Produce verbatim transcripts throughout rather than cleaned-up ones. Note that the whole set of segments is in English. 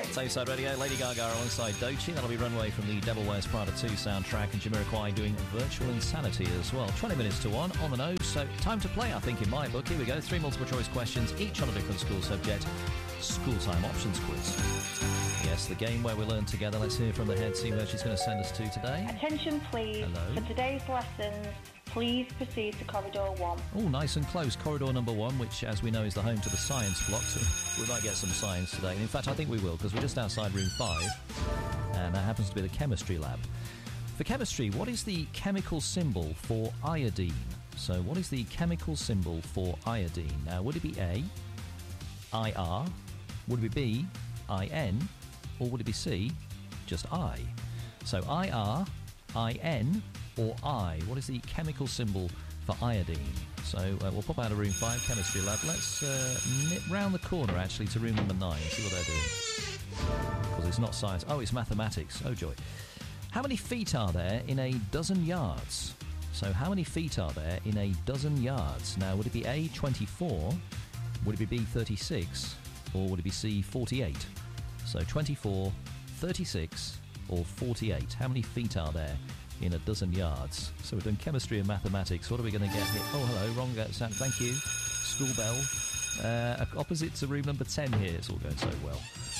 Tameside Radio, Lady Gaga alongside Doechii. That'll be Runway from the Devil Wears Prada two soundtrack, and Jamiroquai doing Virtual Insanity as well. twenty minutes to one, on the nose, so time to play, I think, in my book. Here we go, three multiple choice questions, each on a different school subject. School time options quiz. Yes, the game where we learn together. Let's hear from the head, see where she's going to send us to today. Attention, please. Hello. For today's lessons, please proceed to corridor one. Oh, nice and close. Corridor number one, which, as we know, is the home to the science block. So we might get some science today. And in fact, I think we will, because we're just outside room five, and that happens to be the chemistry lab. For chemistry, what is the chemical symbol for iodine? So what is the chemical symbol for iodine? Now, would it be A, I R? Would it be B, I N? Or would it be C, just I? So I R, I N, or I? What is the chemical symbol for iodine? So uh, we'll pop out of room five, chemistry lab. Let's uh, nip round the corner, actually, to room number nine, see what they're doing. Because it's not science. Oh, it's mathematics. Oh, joy. How many feet are there in a dozen yards? So how many feet are there in a dozen yards? Now, would it be A, twenty-four? Would it be B, thirty-six? Or would it be C, forty-eight? So twenty-four, thirty-six, or forty-eight. How many feet are there in a dozen yards? So we're doing chemistry and mathematics. What are we going to get here? Oh, hello, wrong sound. Thank you. School bell. Uh, opposite to room number ten here. It's all going so well.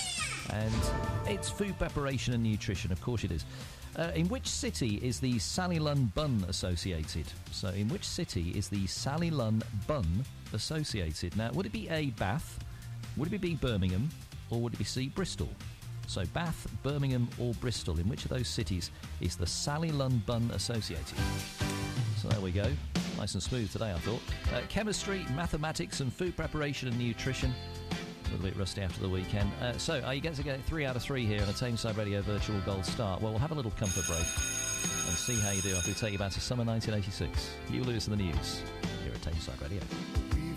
And it's food preparation and nutrition. Of course it is. Uh, in which city is the Sally Lunn bun associated? So in which city is the Sally Lunn bun associated? Now, would it be A, Bath? Would it be B, Birmingham? Or would it be C, Bristol? So Bath, Birmingham, or Bristol. In which of those cities is the Sally Lunn bun associated? So there we go. Nice and smooth today, I thought. Uh, chemistry, mathematics, and food preparation and nutrition. A little bit rusty after the weekend. Uh, so, are you going to get three out of three here on a Tameside Radio Virtual Gold Start? Well, we'll have a little comfort break and see how you do after we take you back to summer nineteen eighty-six. Hugh Lewis in the news here at Tameside Radio.